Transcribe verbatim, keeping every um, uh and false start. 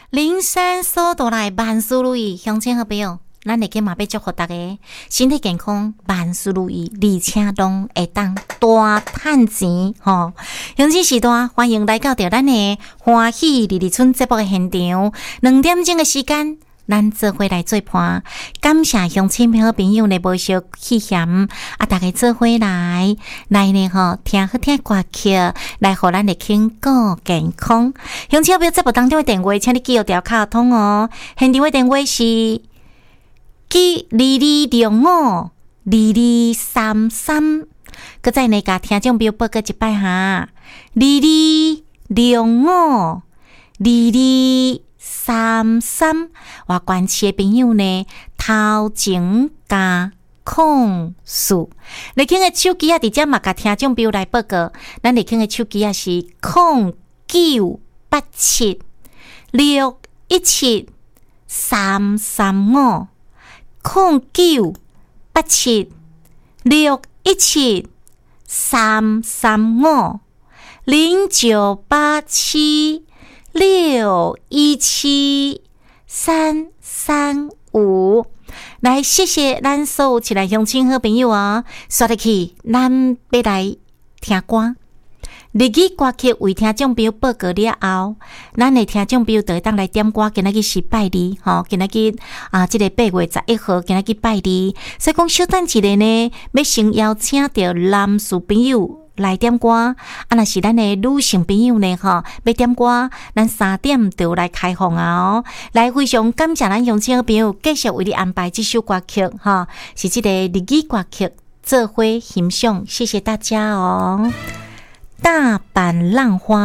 灵山所到来，万事如意，乡亲好朋友，咱嚟今嘛要祝福大家身体健康，万事如意，而且拢会当大赚钱吼。乡亲时段，欢迎来到到咱的欢喜日日村节目的现场，两点钟的时间。咱做伙来做伴，感谢乡亲好朋友的无少气嫌啊！大家做伙来来呢吼，听好听歌曲，来互咱的轻顾健康。乡亲好朋友节目当中的电话，请你记好条卡通哦。现场的电话是记二二六五二二三三，搁再呢甲听众朋友报告一摆哈，二二六五二二。三三，我关切的朋友呢，头前加控诉，你听的手机啊，直接嘛甲听众朋友来报告，咱你听的手机啊是空九八七六一七三三五，空九八七六一七三三五零九八七。六一七三三五，来谢谢咱所有一来乡亲好朋友啊！刷得去，咱要来听歌。日语歌曲为听众朋友报告了后，咱的听众朋友就会当来点歌。今仔日是拜二，吼，今仔日啊，这个八月十一號，今仔日拜二，所以讲小等一下呢，要先邀請到男士朋友。来点歌，啊，若是咱的女性朋友呢，吼，要点歌，咱三点就来开放啊！哦，来非常感謝咱乡親朋友繼續為你安排這首歌曲，哈，是這個日語歌曲，做伙欣賞，謝謝大家哦！大阪浪花。